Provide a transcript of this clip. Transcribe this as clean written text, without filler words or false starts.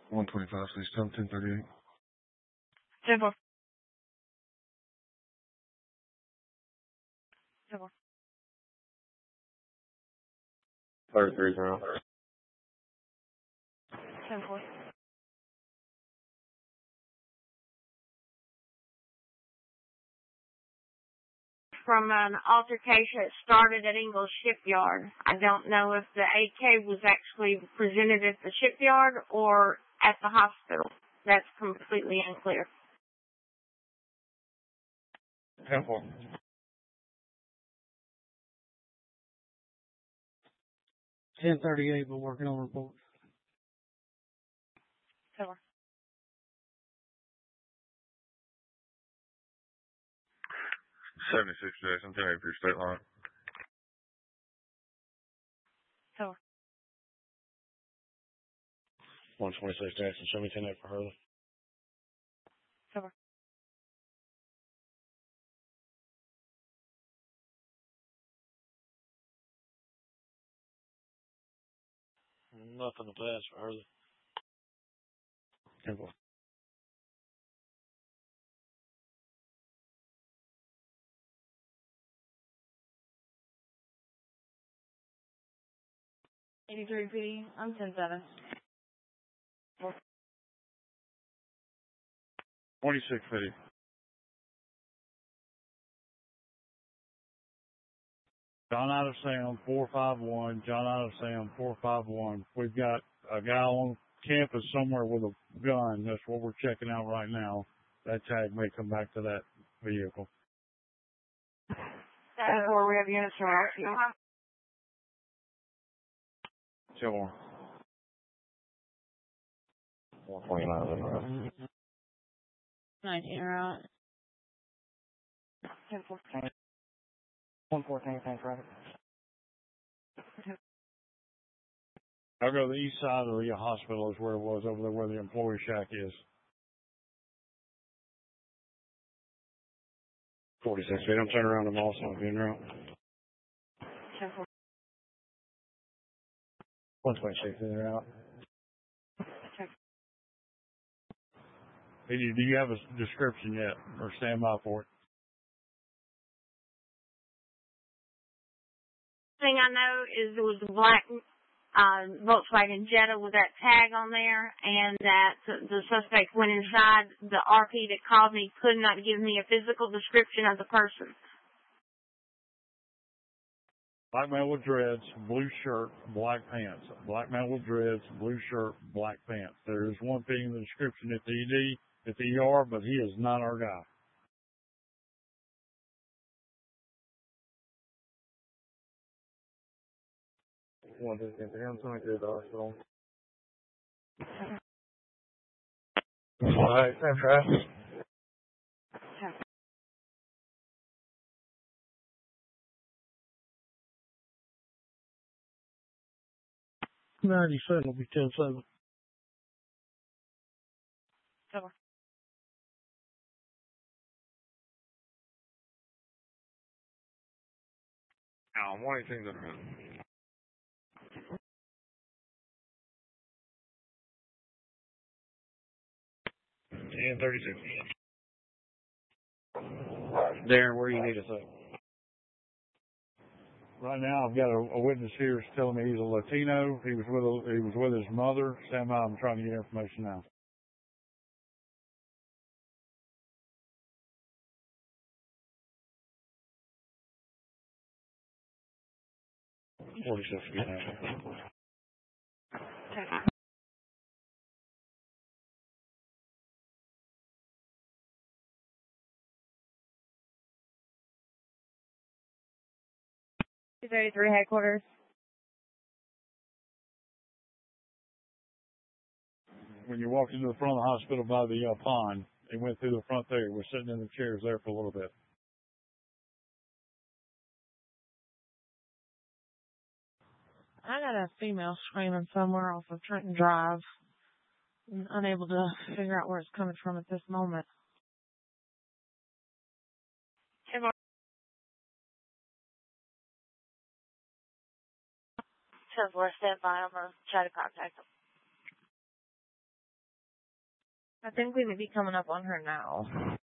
125, please. Tell 1038. 10-4. 10-4. 33 now. 10-4. From an altercation that started at Ingalls Shipyard. I don't know if the AK was actually presented at the shipyard or at the hospital. That's completely unclear. 10-4. 1038, but working on report. 10-4. 76, Jason. 10-8 for your state line. 10-4. 126 Jackson. Show me 10-8 for Hurley. 10-4. Nothing to pass for Hurley. 10-4. 83 PD. I'm 10-7. 26, 50. John out of Sam, 451. John out of Sam, 451. We've got a guy on campus somewhere with a gun. That's what we're checking out right now. That tag may come back to that vehicle. That's where we have units from RCO. 10-1. 129. 19 around. 10-4. 114, thanks, right? I'll go to the east side of the hospital is where it was, over there where the employee shack is. 46 feet. I'm turning around. I'm also on the route. 10-4. 126 in the route. Do you have a description yet, or stand by for it? Thing I know is it was a black Volkswagen Jetta with that tag on there, and that the suspect went inside. The RP that called me could not give me a physical description of the person. Black man with dreads, blue shirt, black pants. Black man with dreads, blue shirt, black pants. There is one thing in the description at the ED, at the ER, but he is not our guy. One to I'm going to the hospital. All right, thanks, Travis. 97 will be 10-7. 10-4. Now, 118 different. 10-36. Darren, where do you need us at? Right now, I've got a witness here who's telling me he's a Latino. He was with his mother. Stand by. I'm trying to get information now. $233 headquarters. When you walked into the front of the hospital by the pond, he went through the front there. We're sitting in the chairs there for a little bit. I got a female screaming somewhere off of Trenton Drive. I'm unable to figure out where it's coming from at this moment. 10-4. 10-4, stand by. I'm going to try to contact them. I think we may be coming up on her now.